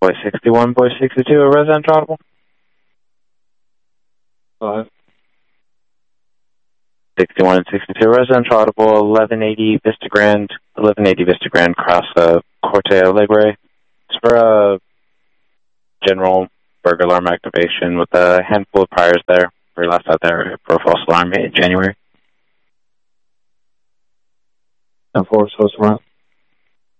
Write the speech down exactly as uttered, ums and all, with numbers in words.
Boy sixty-one, Boy sixty-two, a residential audible? Five. sixty-one and sixty-two, residential audible, eleven eighty Vista Grand, eleven eighty Vista Grand Cross uh, Corte Alegre. It's for a general burglar alarm activation with a handful of priors there. We last out there for a false alarm in January. And four, so it's around.